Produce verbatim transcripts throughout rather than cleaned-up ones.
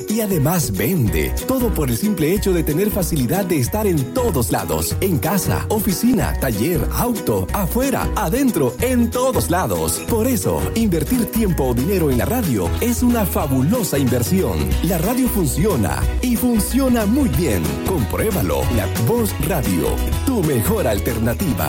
Y además vende. Todo por el simple hecho de tener facilidad de estar en todos lados. En casa, oficina, taller, auto, afuera, adentro, en todos lados. Por eso, invertir tiempo o dinero en la radio es una fabulosa inversión. La radio funciona y funciona muy bien. Compruébalo. La Voz Radio, tu mejor alternativa.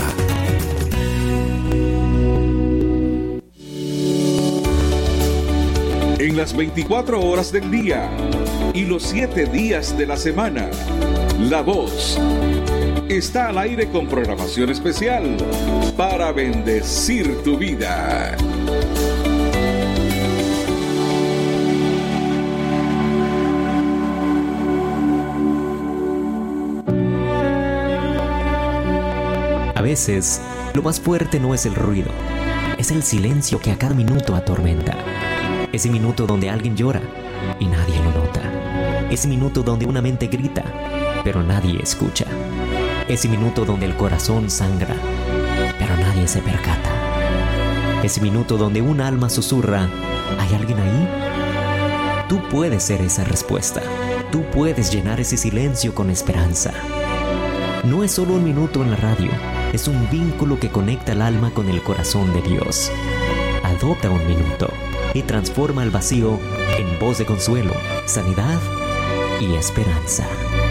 En las veinticuatro horas del día y los siete días de la semana, La Voz está al aire con programación especial para bendecir tu vida. A veces, lo más fuerte no es el ruido, es el silencio que a cada minuto atormenta. Ese minuto donde alguien llora y nadie lo nota. Ese minuto donde una mente grita, pero nadie escucha. Ese minuto donde el corazón sangra, pero nadie se percata. Ese minuto donde un alma susurra, ¿hay alguien ahí? Tú puedes ser esa respuesta. Tú puedes llenar ese silencio con esperanza. No es solo un minuto en la radio, es un vínculo que conecta el alma con el corazón de Dios. Adopta un minuto y transforma el vacío en voz de consuelo, sanidad y esperanza.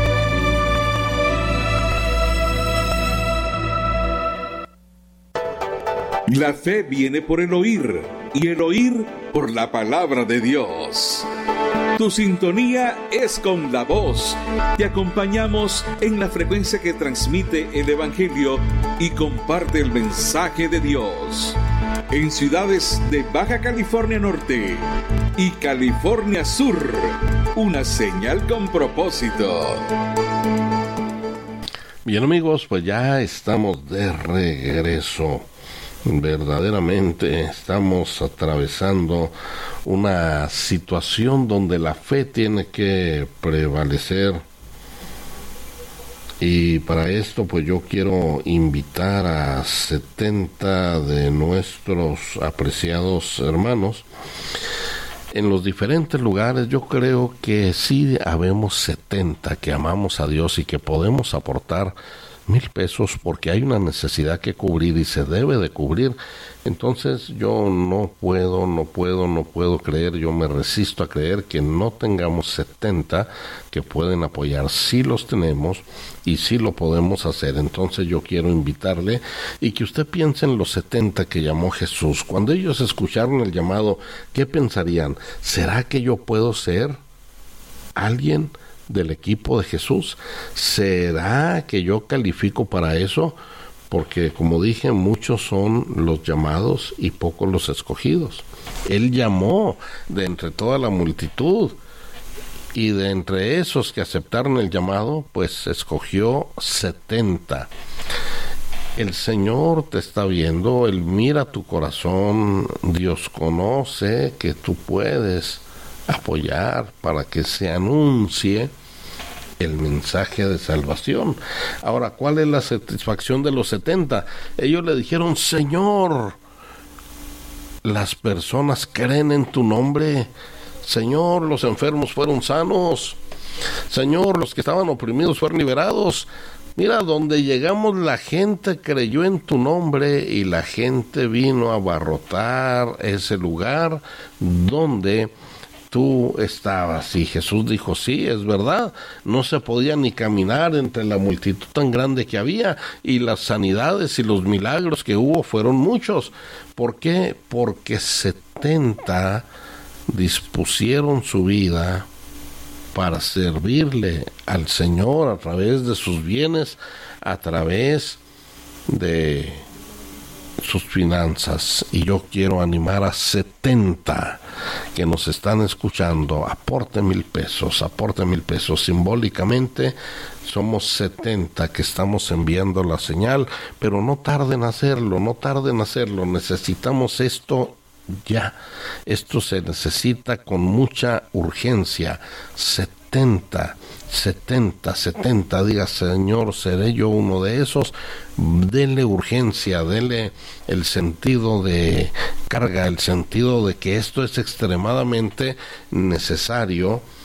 La fe viene por el oír, y el oír por la palabra de Dios. Tu sintonía es con La Voz. Te acompañamos en la frecuencia que transmite el Evangelio y comparte el mensaje de Dios. En ciudades de Baja California Norte y California Sur, una señal con propósito. Bien, amigos, pues ya estamos de regreso. Verdaderamente estamos atravesando una situación donde la fe tiene que prevalecer. Y para esto pues yo quiero invitar a setenta de nuestros apreciados hermanos en los diferentes lugares. Yo creo que sí habemos setenta que amamos a Dios y que podemos aportar mil pesos porque hay una necesidad que cubrir y se debe de cubrir. Entonces yo no puedo, no puedo, no puedo creer, yo me resisto a creer que no tengamos setenta que pueden apoyar. Sí los tenemos y sí lo podemos hacer. Entonces yo quiero invitarle y que usted piense en los setenta que llamó Jesús. Cuando ellos escucharon el llamado, ¿qué pensarían? ¿Será que yo puedo ser alguien del equipo de Jesús? ¿Será que yo califico para eso? Porque, como dije, muchos son los llamados y pocos los escogidos. Él llamó de entre toda la multitud, y de entre esos que aceptaron el llamado, pues escogió setenta. El Señor te está viendo, Él mira tu corazón, Dios conoce que tú puedes apoyar para que se anuncie el mensaje de salvación. Ahora, ¿cuál es la satisfacción de los setenta? Ellos le dijeron: Señor, las personas creen en tu nombre. Señor, los enfermos fueron sanos. Señor, los que estaban oprimidos fueron liberados. Mira, donde llegamos la gente creyó en tu nombre y la gente vino a abarrotar ese lugar donde tú estabas. Y Jesús dijo: sí, es verdad, no se podía ni caminar entre la multitud tan grande que había, y las sanidades y los milagros que hubo fueron muchos. ¿Por qué? Porque setenta dispusieron su vida para servirle al Señor a través de sus bienes, a través de sus finanzas. Y yo quiero animar a setenta que nos están escuchando: aporte mil pesos, aporte mil pesos. Simbólicamente somos setenta que estamos enviando la señal, pero no tarden en hacerlo, no tarden en hacerlo. Necesitamos esto ya. Esto se necesita con mucha urgencia. setenta, setenta, setenta. Diga: Señor, seré yo uno de esos. Dele urgencia, dele el sentido de carga, el sentido de que esto es extremadamente necesario